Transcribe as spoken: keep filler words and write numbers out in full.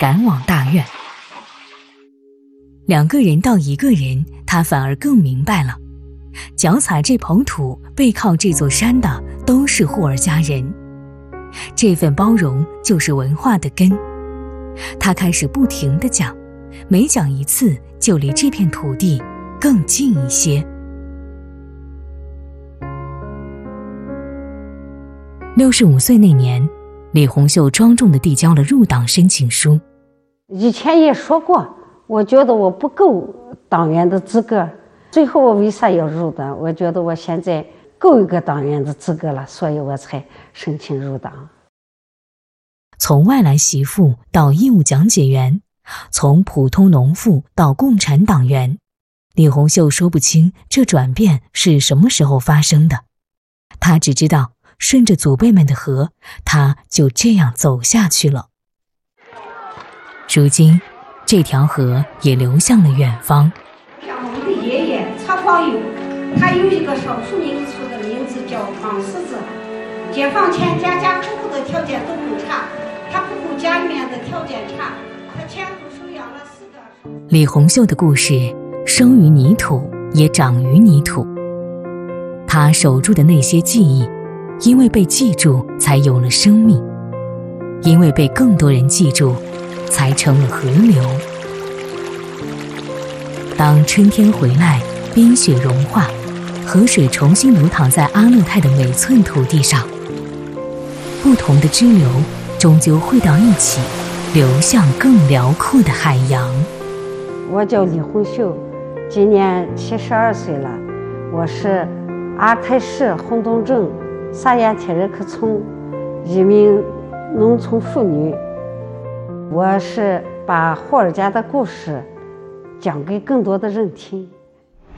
赶往大院。两个人到一个人，他反而更明白了，脚踩这捧土，背靠这座山的都是霍尔家人。这份包容就是文化的根。他开始不停地讲，每讲一次，就离这片土地更近一些。六十五岁那年，李洪秀庄重地递交了入党申请书。 以前也说过，我觉得我不够党员的资格，最后我为啥要入党？我觉得我现在够一个党员的资格了，所以我才申请入党。 从外来媳妇到义务讲解员，从普通农妇到共产党员，李洪秀说不清这转变是什么时候发生的。他只知道顺着祖辈们的河，他就这样走下去了。如今这条河也流向了远方。 像我们的爷爷曹光友，他有一个少数民族的名字叫方狮子。解放前家家户户的条件都不差，他户户家里面的条件差，他前后收养了四个。 李洪秀的故事生于泥土，也长于泥土。他守住的那些记忆，因为被记住才有了生命，因为被更多人记住才成了河流。当春天回来，冰雪融化，河水重新流淌在阿勒泰的每寸土地上，不同的支流终究汇到一起，流向更辽阔的海洋。 我叫李洪秀，今年七十二岁了，我是阿泰市洪洞镇萨亚铁热克村一名农村妇女。我是把霍尔家的故事讲给更多的人听。